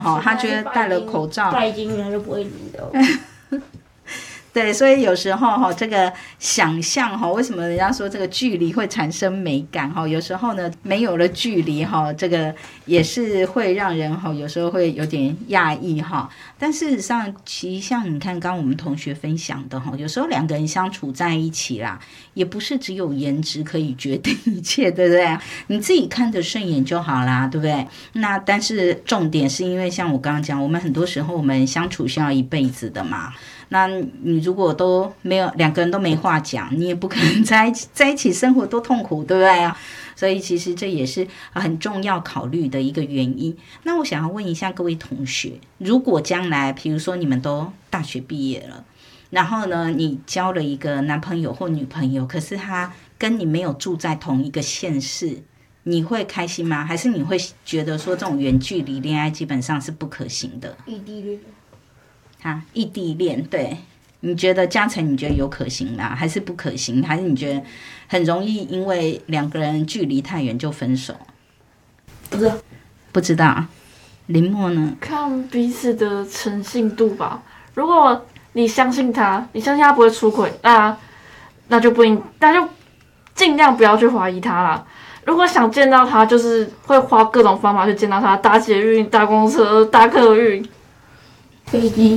他觉得戴了口罩， 拜金他就不会理的。 对，所以有时候这个想象为什么人家说这个距离会产生美感有时候呢，没有了距离这个也是会让人有时候会有点讶异但事实上，其实像你看刚刚我们同学分享的有时候两个人相处在一起啦，也不是只有颜值可以决定一切，对不对？你自己看得顺眼就好啦，对不对？那但是重点是因为像我刚刚讲，我们很多时候我们相处是要一辈子的嘛。那你如果都没有两个人都没话讲，你也不可能在一起生活多痛苦，对不对啊？所以其实这也是很重要考虑的一个原因。那我想要问一下各位同学，如果将来比如说你们都大学毕业了，然后呢你交了一个男朋友或女朋友，可是他跟你没有住在同一个县市，你会开心吗？还是你会觉得说这种远距离恋爱基本上是不可行的？ 异地恋异地恋，对，你觉得嘉诚你觉得有可行吗？还是不可行？还是你觉得很容易因为两个人距离太远就分手？不知道。林默呢？ 看彼此的诚信度吧。如果你相信他，你相信他不会出轨，那就尽量不要去怀疑他啦。如果想见到他，就是会花各种方法去见到他，搭捷运、搭公车、搭客运、 飞机。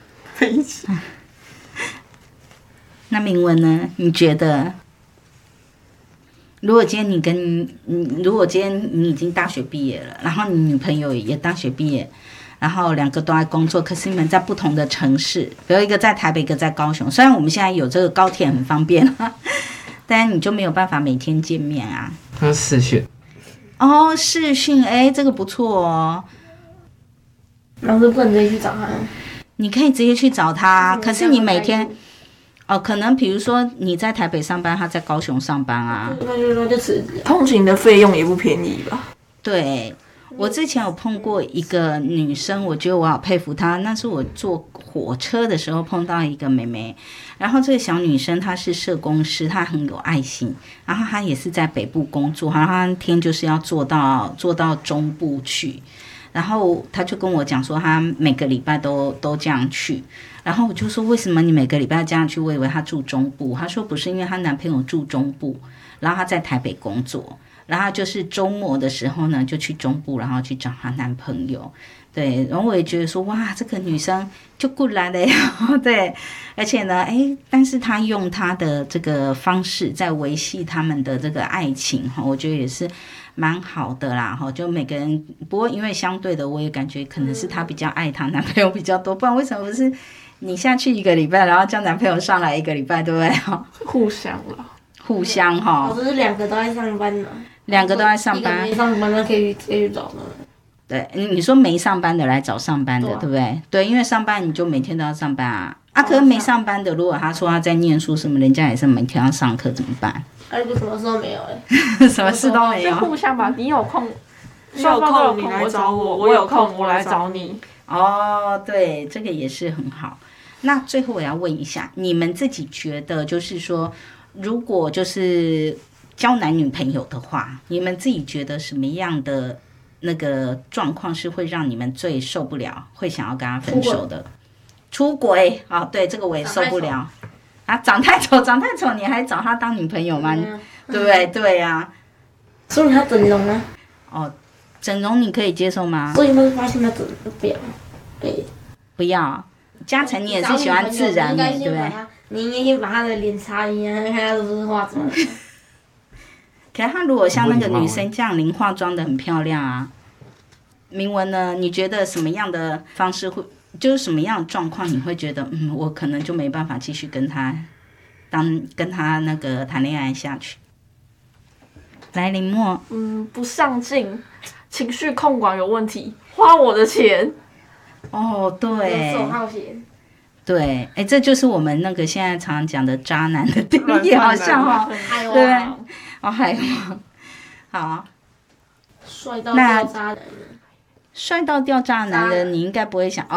那明文呢？你觉得，如果今天你已经大学毕业了，然后你女朋友也大学毕业，然后两个都在工作，可是你们在不同的城市，比如一个在台北，一个在高雄。虽然我们现在有这个高铁很方便，但你就没有办法每天见面啊。 那视讯。 视讯，这个不错哦。 老师不能直接去找他。 你可以直接去找他，可是你每天可能比如说你在台北上班，他在高雄上班啊， 那就辞职。 通勤的费用也不便宜吧？ 对，我之前有碰过一个女生，我觉得我好佩服她。那是我坐火车的时候碰到一个妹妹，然后这个小女生她是社工师，她很有爱心，然后她也是在北部工作，然后她那天就是要坐到中部去。然后他就跟我讲说，他每个礼拜都这样去。然后我就说，为什么你每个礼拜这样去？我以为他住中部。他说不是，因为他男朋友住中部，然后他在台北工作，然后就是周末的时候呢，就去中部，然后去找她男朋友。对，然后我也觉得说，哇，这个女生就过来了呀。对，而且呢，但是她用她的这个方式在维系他们的这个爱情，我觉得也是蛮好的啦。就每个人，不过因为相对的，我也感觉可能是她比较爱她男朋友比较多，不然为什么不是你下去一个礼拜，然后叫男朋友上来一个礼拜，对不对？ 互相啦， 互相老师是两个都在上班呢。 两个都在上班， 一个没上班，那可以直接去找呢。 对，你说没上班的来找上班的，对不对？对，因为上班你就每天都要上班啊。可是没上班的，如果他说他在念书什么，人家也是每天要上课，怎么办？ 如果什么事都没有什么事都没有， 就互相吧。你有空，你来找我，我有空我来找你。 对，这个也是很好。那最后我要问一下，你们自己觉得，就是说，如果就是交男女朋友的话，你们自己觉得什么样的那个状况是会让你们最受不了，会想要跟他分手的？出轨啊，对，这个我也受不了啊！长太丑，你还找他当女朋友吗？对不对？对呀。 所以他整容呢？ 整容你可以接受吗？ 所以会发现他整容不要，对， 不要。嘉诚，你也是喜欢自然美，对不对？ 你应该先把他的脸擦一下，看他是不是化妆。 可是他如果像那个女生这样零化妆的很漂亮啊。明文呢？你觉得什么样的方式会，就是什么样的状况你会觉得，我可能就没办法继续跟他那个谈恋爱下去？来，林默。 不上进，情绪控管有问题，花我的钱。 对。 游手好闲。 对，这就是我们那个现在常常讲的渣男的定义，好像对，海王。好。 帅到掉渣男人。 帅到掉渣男人，你应该不会想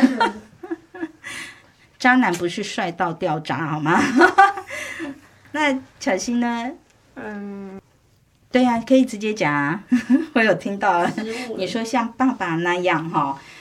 渣男不是帅到掉渣，好吗？那巧芯呢？对呀，可以直接讲啊，我有听到。你说像爸爸那样